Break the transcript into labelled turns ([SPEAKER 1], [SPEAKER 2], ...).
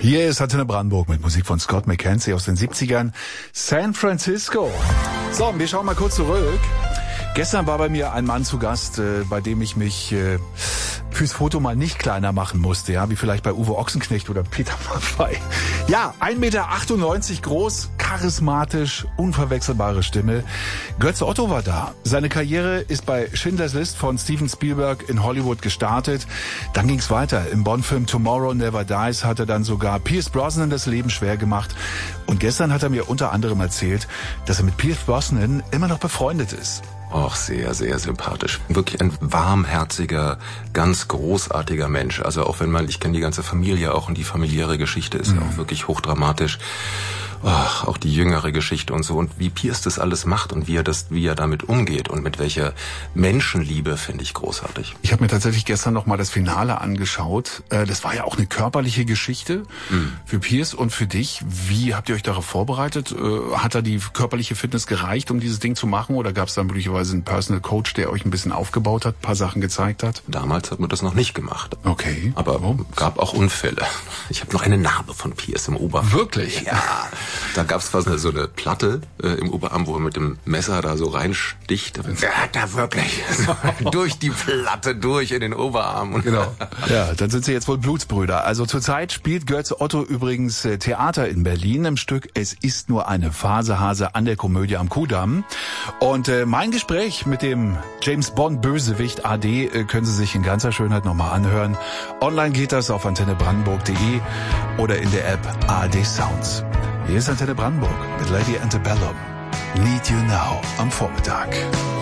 [SPEAKER 1] Hier ist Antenne Brandenburg mit Musik von Scott McKenzie aus den 70ern. San Francisco. So, wir schauen mal kurz zurück. Gestern war bei mir ein Mann zu Gast, bei dem ich mich fürs Foto mal nicht kleiner machen musste, ja, wie vielleicht bei Uwe Ochsenknecht oder Peter Maffay. Ja, 1,98 Meter groß, charismatisch, unverwechselbare Stimme. Götz Otto war da. Seine Karriere ist bei Schindlers List von Steven Spielberg in Hollywood gestartet. Dann ging's weiter. Im Bond-Film Tomorrow Never Dies hat er dann sogar Pierce Brosnan das Leben schwer gemacht. Und gestern hat er mir unter anderem erzählt, dass er mit Pierce Brosnan immer noch befreundet ist.
[SPEAKER 2] Auch sehr, sehr sympathisch. Wirklich ein warmherziger, ganz großartiger Mensch. Also auch wenn ich kenne die ganze Familie auch und die familiäre Geschichte ist ja auch wirklich hochdramatisch. Ach, auch die jüngere Geschichte und so. Und wie Pierce das alles macht und wie er damit umgeht und mit welcher Menschenliebe, finde ich großartig.
[SPEAKER 1] Ich habe mir tatsächlich gestern noch mal das Finale angeschaut. Das war ja auch eine körperliche Geschichte für Pierce und für dich. Wie habt ihr euch darauf vorbereitet? Hat da die körperliche Fitness gereicht, um dieses Ding zu machen? Oder gab es da möglicherweise einen Personal Coach, der euch ein bisschen aufgebaut hat, ein paar Sachen gezeigt hat?
[SPEAKER 2] Damals hat man das noch nicht gemacht.
[SPEAKER 1] Okay.
[SPEAKER 2] Aber gab auch Unfälle. Ich habe noch eine Narbe von Pierce im Oberarm.
[SPEAKER 1] Wirklich?
[SPEAKER 2] Ja. Da gab's fast so eine Platte im Oberarm, wo er mit dem Messer da so reinsticht. Der hat da wirklich so durch die Platte durch in den Oberarm.
[SPEAKER 1] Genau. Ja, dann sind sie jetzt wohl Blutsbrüder. Also zurzeit spielt Götz Otto übrigens Theater in Berlin im Stück Es ist nur eine Phasehase an der Komödie am Kudamm. Und mein Gespräch mit dem James Bond Bösewicht AD können Sie sich in ganzer Schönheit nochmal anhören. Online geht das auf antennebrandenburg.de oder in der App ARD Sounds. Hier ist Antenne Brandenburg mit Lady Antebellum. Need You Now am Vormittag.